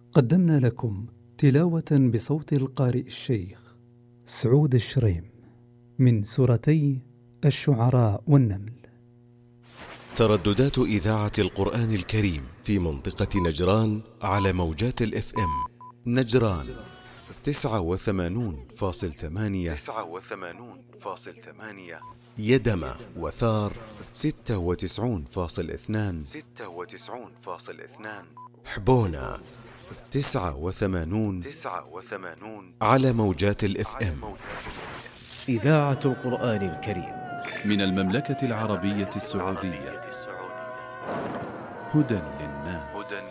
قدمنا لكم تلاوة بصوت القارئ الشيخ سعود الشريم من سورتي الشعراء والنمل. ترددات إذاعة القرآن الكريم في منطقة نجران على موجات الإف إم نجران 89.8 يدما وثار 96.2 حبونا 89 على موجات الإف إم. إذاعة القرآن الكريم من المملكة العربية السعودية، هدى للناس.